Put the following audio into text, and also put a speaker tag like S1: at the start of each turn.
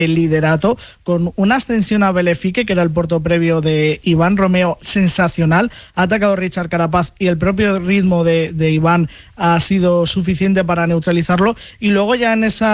S1: el liderato, con una ascensión a Belefique, que era el puerto previo de Iván Romeo, sensacional. Ha atacado Richard Carapaz y el propio ritmo de Iván ha sido suficiente para neutralizarlo. Y luego ya en esa